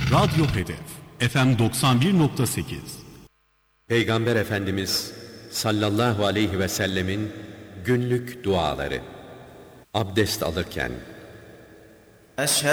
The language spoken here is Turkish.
Radyo Hedef FM 91.8. Peygamber Efendimiz sallallahu aleyhi ve sellemin günlük duaları. Abdest alırken: